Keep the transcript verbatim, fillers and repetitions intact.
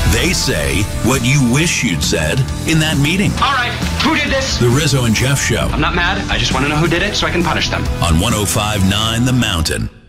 They say what you wish you'd said in that meeting. All right, who did this? The Rizzo and Jeff Show I'm not mad. I just want to know who did it so I can punish them. on one oh five point nine The Mountain.